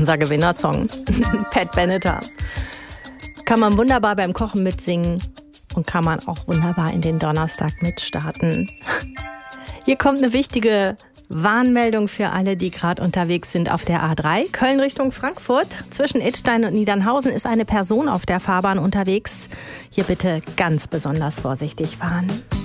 unser Gewinnersong. Pat Benatar. Kann man wunderbar beim Kochen mitsingen und kann man auch wunderbar in den Donnerstag mitstarten. Hier kommt eine wichtige Warnmeldung für alle, die gerade unterwegs sind auf der A3. Köln Richtung Frankfurt. Zwischen Idstein und Niedernhausen ist eine Person auf der Fahrbahn unterwegs. Hier bitte ganz besonders vorsichtig fahren.